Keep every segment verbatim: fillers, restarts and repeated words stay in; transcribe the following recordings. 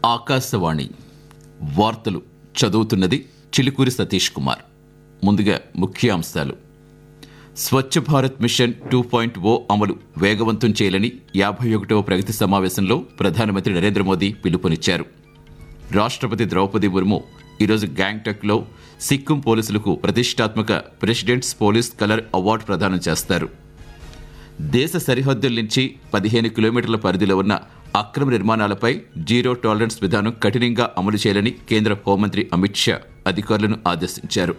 ఆకాశవాణి వార్తలు చదువుతున్నది చిలుకూరి సతీష్ కుమార్. ముందుగా ముఖ్యాంశాలు. Swachh Bharat machine two point ఓ అమలు వేగవంతం చేయాలని యాభై ఒకటవ ప్రగతి సమావేశంలో ప్రధానమంత్రి నరేంద్ర మోదీ పిలుపునిచ్చారు. రాష్ట్రపతి ద్రౌపది ముర్ము ఈరోజు గ్యాంగ్టక్లో సిక్కిం పోలీసులకు ప్రతిష్టాత్మక ప్రెసిడెంట్స్ పోలీస్ కలర్ అవార్డు ప్రదానం చేస్తారు. దేశ సరిహద్దుల నుంచి పదిహేను కిలోమీటర్ల పరిధిలో ఉన్న అక్రమ నిర్మాణాలపై జీరో టాలరెన్స్ విధానం కఠినంగా అమలు చేయాలని కేంద్ర హోంమంత్రి అమిత్ షా అధికారులను ఆదేశించారు.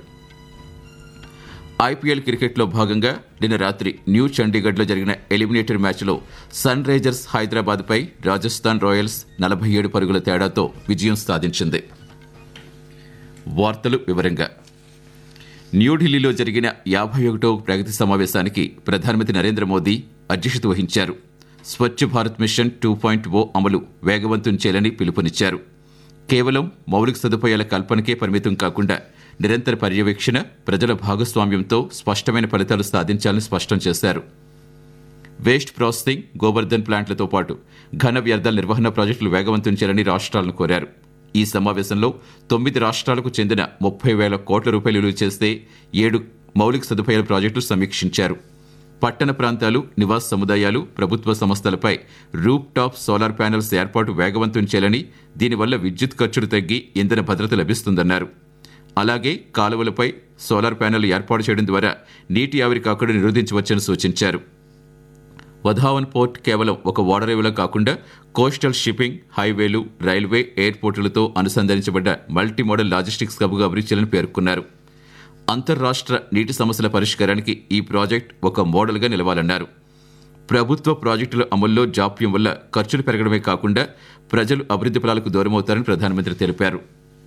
ఐపీఎల్ క్రికెట్లో భాగంగా నిన్న రాత్రి న్యూ చండీగఢ్లో జరిగిన ఎలిమినేటర్ మ్యాచ్లో సన్ రైజర్స్ హైదరాబాద్పై రాజస్థాన్ రాయల్స్ నలభై ఏడు పరుగుల తేడాతో విజయం సాధించింది. వార్తలు వివరంగా. న్యూఢిల్లీలో జరిగిన యాభై ఒకటో ప్రగతి సమావేశానికి ప్రధానమంత్రి నరేంద్ర మోదీ అధ్యక్షత వహించారు. Swachh Bharat machine two point ఓ అమలు వేగవంతం చేయాలని పిలుపునిచ్చారు. కేవలం మౌలిక సదుపాయాల కల్పనకే పరిమితం కాకుండా నిరంతర పర్యవేక్షణ, ప్రజల భాగస్వామ్యంతో స్పష్టమైన ఫలితాలు సాధించాలని స్పష్టం చేశారు. వేస్ట్ ప్రాసెసింగ్, గోబర్ధన్ ప్లాంట్లతో పాటు ఘన వ్యర్థాల నిర్వహణ ప్రాజెక్టులు వేగవంతం చేయాలని రాష్ట్రాలను కోరారు. ఈ సమావేశంలో తొమ్మిది రాష్ట్రాలకు చెందిన ముప్పై వేల కోట్ల రూపాయలు విలువ చేస్తే ఏడు మౌలిక సదుపాయాల ప్రాజెక్టులు సమీక్షించారు. పట్టణ ప్రాంతాలు, నివాస సముదాయాలు, ప్రభుత్వ సంస్థలపై రూప్ టాప్ సోలార్ ప్యానెల్స్ ఏర్పాటు వేగవంతం చేయాలని, దీనివల్ల విద్యుత్ ఖర్చులు తగ్గి ఇంధన భద్రత లభిస్తుందన్నారు. అలాగే కాలువలపై సోలార్ ప్యానెల్ ఏర్పాటు చేయడం ద్వారా నీటి ఆవిరి కాకుండా నిరోధించవచ్చని సూచించారు. వధావన్ పోర్ట్ కేవలం ఒక ఓడరేవులో కాకుండా coastal shipping, హైవేలు, railway, ఎయిర్పోర్టులతో అనుసంధానించబడ్డ multi modal logistics హబ్గా అభివృద్ధి చేయాలని పేర్కొన్నారు. అంతర్రాష్ట్ర నీటి సమస్యల పరిష్కారానికి ఈ ప్రాజెక్ట్ ఒక మోడల్గా నిలవాలన్నారు. ప్రభుత్వ ప్రాజెక్టుల అమల్లో జాప్యం వల్ల ఖర్చులు పెరగడమే కాకుండా ప్రజలు అభివృద్ధి ఫలాలకు దూరమవుతారని ప్రధానమంత్రి తెలిపారు.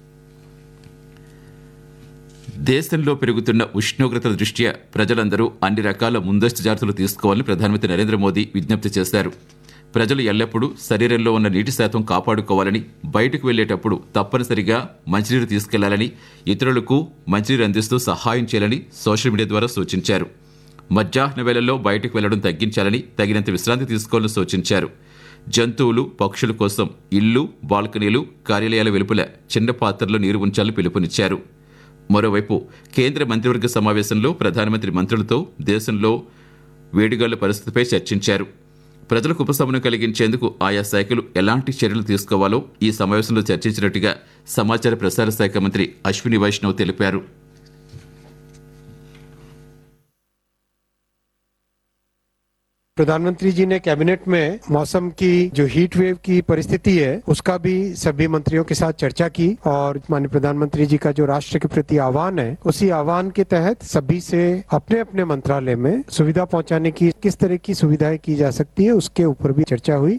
దేశంలో పెరుగుతున్న ఉష్ణోగ్రతల దృష్ట్యా ప్రజలందరూ అన్ని రకాల ముందస్తు జాగ్రత్తలు తీసుకోవాలని ప్రధానమంత్రి నరేంద్ర మోదీ విజ్ఞప్తి చేశారు. ప్రజలు ఎల్లప్పుడూ శరీరంలో ఉన్న నీటి శాతం కాపాడుకోవాలని, బయటకు వెళ్లేటప్పుడు తప్పనిసరిగా మంచినీరు తీసుకెళ్లాలని, ఇతరులకు మంచినీరు అందిస్తూ సహాయం చేయాలని సోషల్ మీడియా ద్వారా సూచించారు. మధ్యాహ్న వేళల్లో బయటకు వెళ్లడం తగ్గించాలని, తగినంత విశ్రాంతి తీసుకోవాలని సూచించారు. జంతువులు, పక్షుల కోసం ఇళ్లు, బాల్కనీలు, కార్యాలయాల వెలుపల చిన్న పాత్రలో నీరు ఉంచాలని పిలుపునిచ్చారు. మరోవైపు కేంద్ర మంత్రివర్గ సమావేశంలో ప్రధానమంత్రి మంత్రులతో దేశంలో వేడిగాళ్ల పరిస్థితిపై చర్చించారు. ప్రజలకు ఉపశమనం కలిగించేందుకు ఆయా శాఖలు ఎలాంటి చర్యలు తీసుకోవాలో ఈ సమావేశంలో చర్చించినట్టుగా సమాచార ప్రసార శాఖ మంత్రి అశ్విని వైష్ణవ్ తెలిపారు. प्रधानमंत्री जी ने कैबिनेट में मौसम की जो हीट वेव की परिस्थिति है उसका भी सभी मंत्रियों के साथ चर्चा की और माननीय प्रधानमंत्री जी का जो राष्ट्र के प्रति आह्वान है उसी आह्वान के तहत सभी से अपने अपने मंत्रालय में सुविधा पहुंचाने की किस तरह की सुविधाएं की जा सकती है उसके ऊपर भी चर्चा हुई.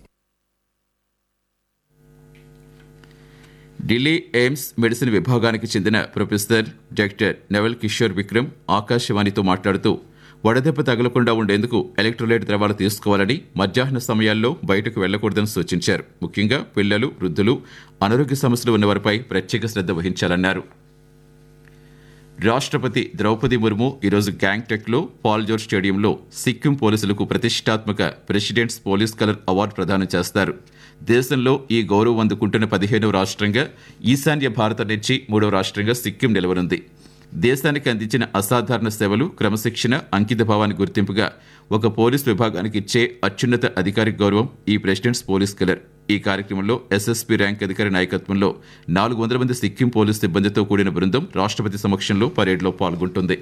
ఢిల్లీ ఎయిమ్స్ మెడిసిన్ విభాగానికి చెందిన ప్రొఫెసర్ డాక్టర్ నెవల్ కిషోర్ విక్రమ్ ఆకాశవాణితో మాట్లాడుతూ వడదెబ్బ తగలకుండా ఉండేందుకు ఎలక్ట్రోలైట్ ద్రవాలు తీసుకోవాలని, మధ్యాహ్న సమయాల్లో బయటకు వెళ్లకూడదని సూచించారు. ముఖ్యంగా పిల్లలు, వృద్ధులు, అనారోగ్య సమస్యలు ఉన్నవారిపై ప్రత్యేక శ్రద్ధ వహించాలన్నారు. రాష్ట్రపతి ద్రౌపది ముర్ము ఈరోజు గ్యాంగ్టక్లో పాల్జోర్ స్టేడియంలో సిక్కిం పోలీసులకు ప్రతిష్టాత్మక ప్రెసిడెంట్స్ పోలీస్ కలర్ అవార్డు ప్రదానం చేస్తారు. దేశంలో ఈ గౌరవం అందుకుంటున్న పదిహేనవ రాష్ట్రంగా, ఈశాన్య భారత నుంచి మూడవ రాష్ట్రంగా సిక్కిం నిలవనుంది. దేశానికి అందించిన అసాధారణ సేవలు, క్రమశిక్షణ, అంకిత భావాన్ని గుర్తింపుగా ఒక పోలీస్ విభాగానికి ఇచ్చే అత్యున్నత అధికారిక గౌరవం ఈ ప్రెసిడెంట్స్ పోలీస్ కలర్. ఈ కార్యక్రమంలో ఎస్ఎస్పీ ర్యాంక్ అధికారి నాయకత్వంలో నాలుగు వందల మంది సిక్కిం పోలీస్ సిబ్బందితో కూడిన బృందం రాష్ట్రపతి సమక్షంలో పరేడ్లో పాల్గొంటుంది.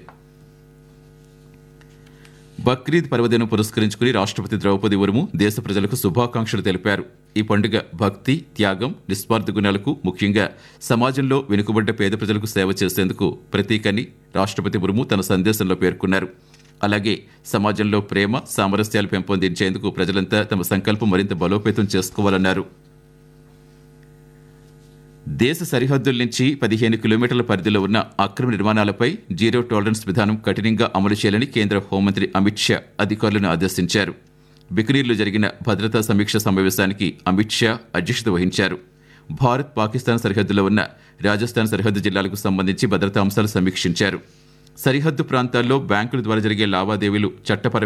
బక్రీద్ పర్వదినం పురస్కరించుకుని రాష్ట్రపతి ద్రౌపది ముర్ము దేశ ప్రజలకు శుభాకాంక్షలు తెలిపారు. ఈ పండుగ భక్తి, త్యాగం, నిస్వార్థ గుణాలకు, ముఖ్యంగా సమాజంలో వెనుకబడ్డ పేద ప్రజలకు సేవ చేసేందుకు ప్రతీకని రాష్ట్రపతి ముర్ము తన సందేశంలో పేర్కొన్నారు. అలాగే సమాజంలో ప్రేమ, సామరస్యాలు పెంపొందించేందుకు ప్రజలంతా తమ సంకల్పం మరింత బలోపేతం చేసుకోవాలన్నారు. దేశ సరిహద్దుల నుంచి పదిహేను కిలోమీటర్ల పరిధిలో ఉన్న అక్రమ నిర్మాణాలపై జీరో టాలరెన్స్ విధానం కఠినంగా అమలు చేయాలని కేంద్ర హోంమంత్రి అమిత్ షా అధికారులను ఆదేశించారు. బికనీర్లో జరిగిన భద్రతా సమీక్ష సమావేశానికి అమిత్ షా అధ్యక్షత వహించారు. భారత్ పాకిస్తాన్ సరిహద్దులో ఉన్న రాజస్థాన్ సరిహద్దు జిల్లాలకు సంబంధించి భద్రతా అంశాలు సమీక్షించారు. సరిహద్దు ప్రాంతాల్లో బ్యాంకుల ద్వారా జరిగే లావాదేవీలు చట్టపర